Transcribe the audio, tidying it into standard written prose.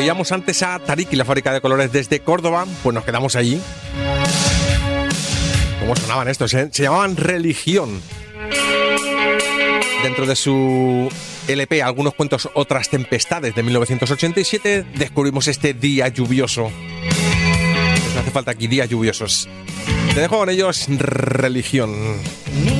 Oíamos antes a Tarik y la Fábrica de Colores desde Córdoba, pues nos quedamos allí. ¿Cómo sonaban estos? Se llamaban Religión. Dentro de su LP Algunos cuentos, otras tempestades de 1987, descubrimos este Día lluvioso. Nos hace falta aquí días lluviosos. Te dejo con ellos, Religión.